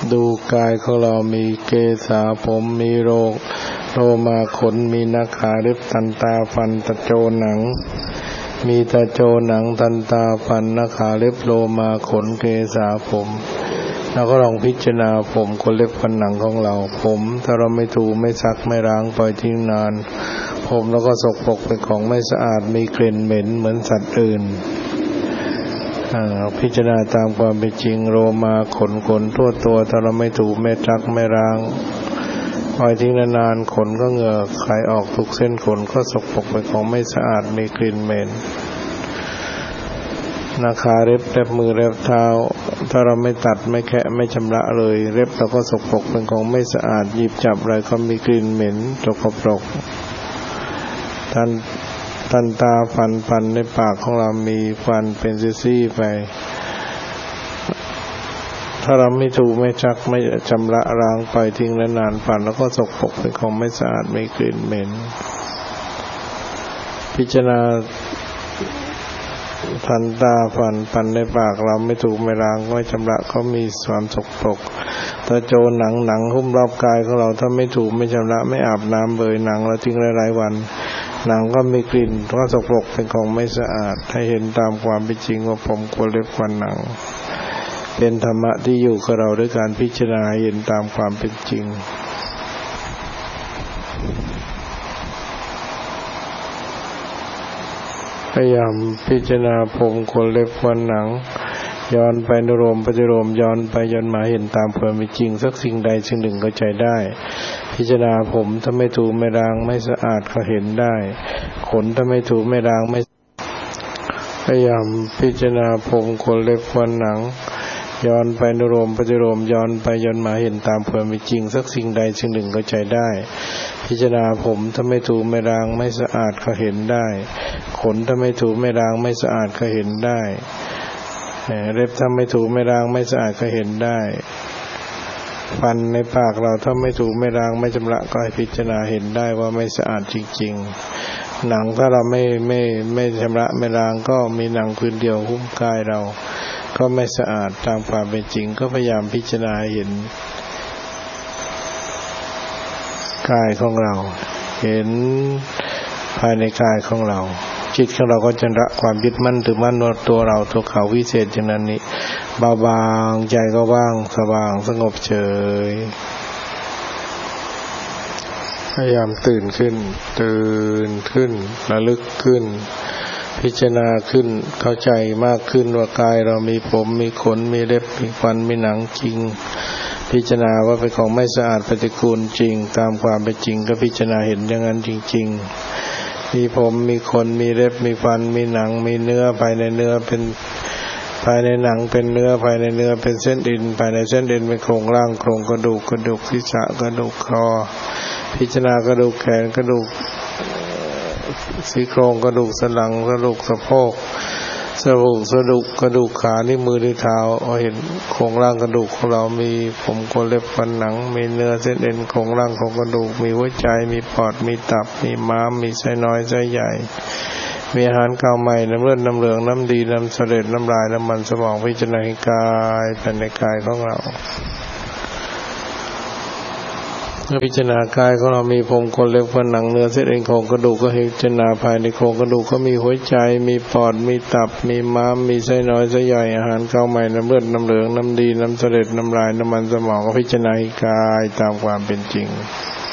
ดูกายของเรามีเกศาผมมีโลมาขนมีนาขาเล็บตันตาฟันตะโจหนังมีตะโจหนังตันตาฟันนาขาเล็บโลมาขนเกศาผมแล้วก็ลองพิจารณาผมขนเล็บฟันหนังของเราผมถ้าเราไม่ถูไม่ซักไม่ล้างปล่อยทิ้งนานผมแล้วก็สกปรกเป็นของไม่สะอาดมีกลิ่นเหม็นเหมือนสัตว์อื่นพิจารณาตามความเป็นจริงโลมาขนทั่วตัวถ้าเราไม่ถูไม่ซักไม่ล้างปล่อยทิ้งนานๆขนก็เหงื่อไหลออกทุกเส้นขนก็สกปรกเป็นของไม่สะอาดมีกลิ่นเหม็นนาขาเล็บมือเล็บเท้าถ้าเราไม่ตัดไม่แคะไม่ชำระเลยเล็บเราก็สกปรกเป็นของไม่สะอาดหยิบจับอะไรก็มีกลิ่นเหม็นสกปรกตันตาฟันในปากของเรามีฟันเป็นซี่ๆไปถ้าเราไม่ถูไม่ซักไม่ชำระล้างไปทิ้งนานๆฟันแล้วก็สกปรกเป็นของไม่สะอาดมีกลิ่นเหม็นพิจารณาทันตาฟันในปากเราไม่ถูไม่ล้างไม่ชำระก็มีความสกปรกตะโจหนังหุ้มรอบกายของเราถ้าไม่ถูไม่ชำระไม่อาบน้ำเบยหนังเราทิ้งหลายๆวันหนังก็มีกลิ่นก็สกปรกเป็นของไม่สะอาดให้เห็นตามความเป็นจริงว่าผมขนเล็บฟันหนังเป็นธรรมะที่อยู่กับเราด้วยการพิจารณาเห็นตามความเป็นจริงพยายามพิจารณาผมขนเล็บฟันหนังย้อนไปนุโลมปฏิโลมย้อนไปย้อนมาเห็นตามความเป็นจริงสักสิ่งใดสิ่งหนึ่งก็ใจได้พิจารณาผมถ้าไม่ถูไม่ล้างไม่สะอาดก็เห็นได้ขนถ้าไม่ถูไม่ล้างไม่พยายามพิจารณาผมขนเล็บฟันหนังย้อนไปนุโลมปฏิโลมย้อนไปย้อนมาเห็นตามความเป็นจริงสักสิ่งใดสิ่งหนึ่งก็ใจได้พิจารณาผมถ้าไม่ถูไม่ล้างไม่สะอาดก็เห็นได้ขนถ้าไม่ถูไม่ล้างไม่สะอาดก็เห็นได้เล็บถ้าไม่ถูไม่ล้างไม่สะอาดก็เห็นได้ฟันในปากเราถ้าไม่ถูไม่ล้างไม่ชำระก็ให้พิจารณาเห็นได้ว่าไม่สะอาดจริงๆหนังถ้าเราไม่ชำระไม่ล้างก็มีหนังพื้นเดียวหุ้มกายเราก็ไม่สะอาดตามความเป็นจริงก็พยายามพิจารณาเห็นกายของเราเห็นภายในกายของเราจิตของเราก็จะละความยึดมั่นถือมั่นว่าตัวเราตัวเขาวิเศษอย่างนั้นนี้เบาบางใจก็ว่างสว่างสงบเฉยพยายามตื่นขึ้นระลึกขึ้นพิจารณาขึ้นเข้าใจมากขึ้นว่ากายเรามีผมมีขนมีเล็บมีฟันมีหนังจริงพิจารณาว่าเป็นของไม่สะอาดปฏิกูลจริงตามความเป็นจริงก็พิจารณาเห็นอย่างนั้นจริงๆมีผมมีขนมีเล็บมีฟันมีหนังมีเนื้อภายในเนื้อเป็นภายในหนังเป็นเนื้อภายในเนื้อเป็นเส้นเอ็นภายในเส้นเอ็นเป็นโครงร่างโครงกระดูกศีรษะกระดูกคอพิจารณากระดูกแขนกระดูกซี่โครงกระดูกสันหลังกระดูกสะโพกสะดุกกระดูกขานิ้วมือนิ้วเท้าเห็นโครงร่างกระดูกของเรามีผมขนเล็บฟันหนังมีเนื้อเส้นเอ็นโครงร่างของกระดูกมีหัวใจมีปอดมีตับมีม้ามมีไส้น้อยไส้ใหญ่มีอาหารเก่าใหม่น้ำเลือดน้ำเหลืองน้ำดีน้ำเสลดน้ำลายน้ำมันสมองพิจารณากายภายในกายของเราพิจารณากายของเรามีผมขนเล็บฟันหนังเนื้อเส้นเอ็นโครงกระดูกก็พิจารณาภายในโครงกระดูกก็มีหัวใจมีปอดมีตับมีม้ามมีไส้น้อยไส้ใหญ่อาหารเก่าใหม่น้ำเลือดน้ำเหลืองน้ำดีน้ำเสลดน้ำลายน้ำมันสมองก็พิจารณากายตามความเป็นจริง